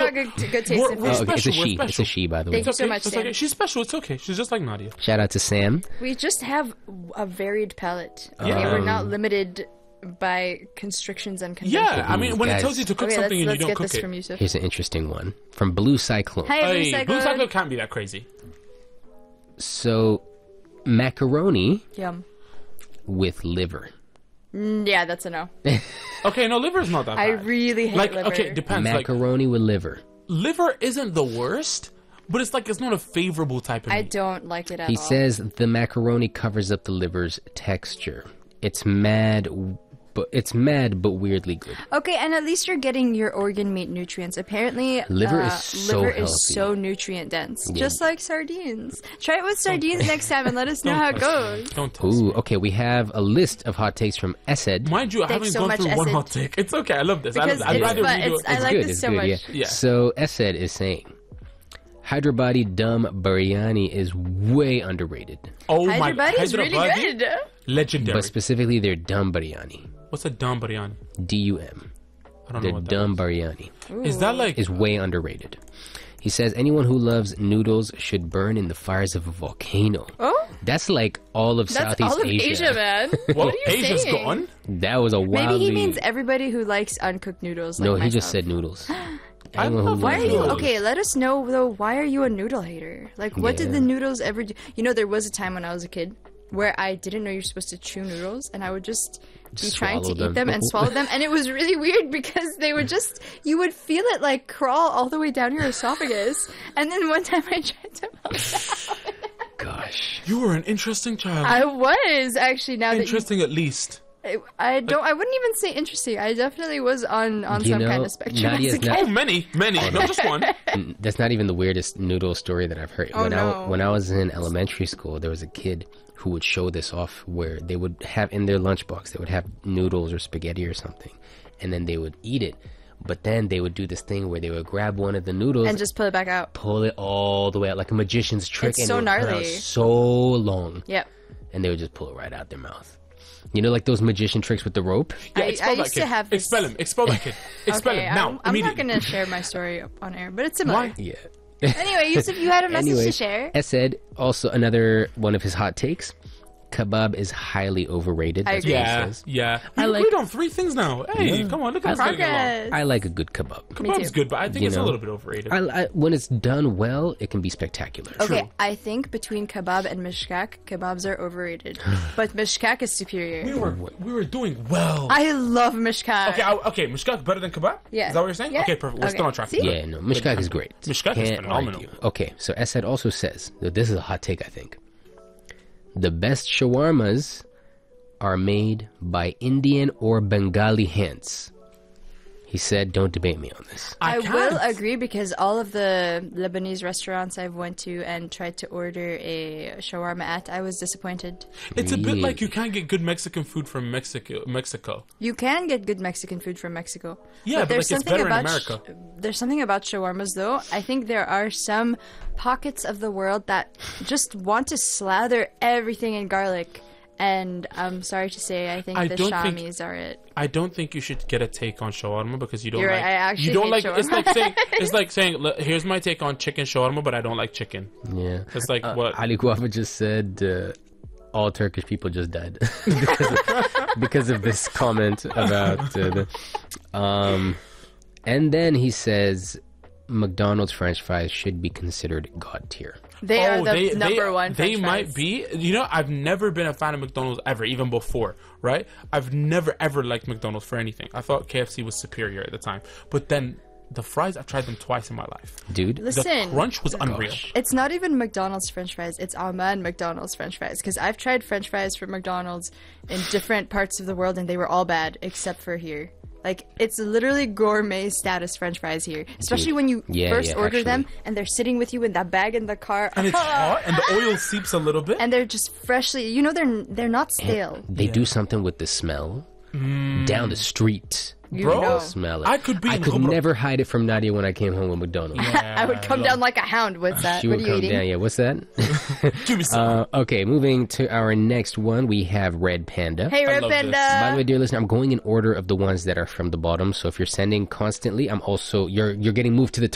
got good taste in We're food. special. It's a We're she. special. It's a she, by the way. Thank you so much, It's Sam. okay. She's special. It's okay. She's just like Nadia. Shout out to Sam. We just have a varied palate. Okay, we're not limited by constrictions and conventions. Yeah, I mean, when it Guys. tells you to cook Okay, something and let's you don't get cook this it. from Yusuf. Here's an interesting one from Blue Cyclone. Hi, Blue Hey, Blue Cyclone. Cyclone can't be that crazy. So, macaroni Yum. with liver. Yeah, that's a no. Okay, no, liver's not that bad. I really hate like, liver. okay, it depends. Like, Macaroni with liver. liver isn't the worst, but it's like it's not a favorable type of I meat. don't like it at He all. says the macaroni covers up the liver's texture. It's mad, but weirdly good. Okay, and at least you're getting your organ meat nutrients. Apparently, Liver is so liver healthy. is so nutrient dense, just like sardines. Try it with sardines next time and let us know how it goes. Don't tell me. Ooh, okay, we have a list of hot takes from Esed. Mind you, I Thanks haven't so gone much, through one Esed. hot take. It's okay. I love this. Because I'd it's rather fun. redo It's- it. I like good, this it's so good, much. yeah. Yeah. So Esed is saying Hyderabadi dum biryani is way underrated, Oh my, Hyderabadi is really Hyderabadi? good. Legendary. but specifically their dum biryani, What's a dum biryani? DUM. I don't know Their what that dum biryani is. Is that like? is way underrated. He says anyone who loves noodles should burn in the fires of a volcano. Oh, That's like all of that's Southeast all of Asia, man. Well, what are you Asia's saying? gone. That was a Maybe wildly... he means everybody who likes uncooked noodles. Like No, he just myself. said noodles. I Anyone who love Why are loves you noodles. okay? Let us know though. Why are you a noodle hater? Like, what did Yeah. the noodles ever do? You know, there was a time when I was a kid where I didn't know you're supposed to chew noodles, and I would just be trying to swallow eat them and them. swallow them, and it was really weird because they would just you would feel it like crawl all the way down your esophagus, and then one time I tried to melt down. Gosh. You were an interesting child. I was actually now Interesting, at least. that I wouldn't even say interesting. I definitely was on You some know, kind of spectrum. Nadia's as a not- kid. Oh, many, not just one. That's not even the weirdest noodle story that I've heard. Oh, no. When I was in elementary school, there was a kid who would show this off where they would have in their lunchbox, they would have noodles or spaghetti or something, and then they would eat it. But then they would do this thing where they would grab one of the noodles And just pull it back out. pull it all the way out like a magician's trick, It's and so it would come out gnarly. so long, Yep. and they would just pull it right out their mouth. You know, like those magician tricks with the rope. Yeah, I expel that used to kid. have this- Expel him. Expel that kid. Expel Okay, him now. I'm not Immediately. going to share my story on air, but it's similar. Why? Yeah. Anyway, Yusuf, you had a message Anyway, to share. Esed, also another one of his hot takes. Kebab is highly overrated. I That's agree. what he Yeah, says. yeah. I We like- agreed on 3 things now. Hey, come on, look at us getting along. Progress. I like a good kebab. Me Kebab's too. good, but I think You it's a know? little bit overrated. When it's done well, it can be spectacular. Okay, I think between kebab and mishkak, kebabs are overrated. But mishkak is superior. we were doing well. I love mishkak. Okay, Mishkak better than kebab? Yeah. Is that what you're saying? Yeah. Okay, perfect. We're Okay. still on track. See? Yeah, no, mishkak is great. Mishkak is Can't phenomenal. argue. Okay, so Esed also says that this is a hot take, I think. The best shawarmas are made by Indian or Bengali hands. He said, don't debate me on this. I will can't. agree because all of the Lebanese restaurants I've went to and tried to order a shawarma at, I was disappointed. It's a bit like Really? you can't get good Mexican food from Mexico. You can get good Mexican food from Mexico. Yeah, but, like, it's better in America. There's something about shawarmas, though. I think there are some pockets of the world that just want to slather everything in garlic. And I'm sorry to say, I think I the don't think- Shamis are it. I don't think you should get a take on shawarma because you don't You're like. right, I actually you don't hate like. shawarma. It's like saying, "Look, here's my take on chicken shawarma, but I don't like chicken." Yeah. It's like what? Ali Guava just said all Turkish people just died because of this comment about and then he says McDonald's French fries should be considered God tier. They are the number one They French might fries. be. You know, I've never been a fan of McDonald's ever, even before, right? I've never ever liked McDonald's for anything. I thought KFC was superior at the time, but then the fries, I've tried them twice in my life. Dude, The Listen, crunch was unreal. it's not even McDonald's French fries. It's Amman McDonald's French fries. Because I've tried French fries from McDonald's in different parts of the world, and they were all bad except for here. Like, it's literally gourmet status French fries here. Especially when you Yeah, first yeah, order them, actually. and they're sitting with you in that bag in the car. And it's hot, and the oil seeps a little bit. And they're just freshly, you know, they're not stale. they do something with the smell down the street. You Bro, know. Smell it. I could be I in could Hobro. never hide it from Nadia when I came home with McDonald's. I would come down like a hound. What's that? She What would are you come eating? down. Yeah, what's that? Give me some. Okay, moving to our next one, we have Red Panda. Hey, Red love this. Panda. By the way, dear listener, I'm going in order of the ones that are from the bottom. So if you're sending constantly, I'm also you're getting moved to the